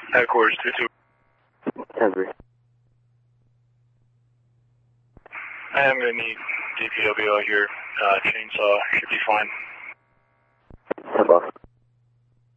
Headquarters 2-2. Every. I am going to need DPW out here. Chainsaw should be fine. Step off.